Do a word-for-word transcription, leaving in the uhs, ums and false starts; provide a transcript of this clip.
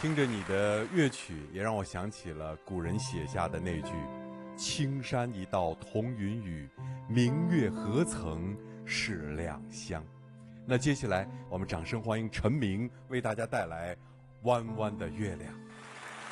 听着你的乐曲，也让我想起了古人写下的那句青山一道同云雨，明月何曾是两乡。那接下来我们掌声欢迎陈明为大家带来弯弯的月亮。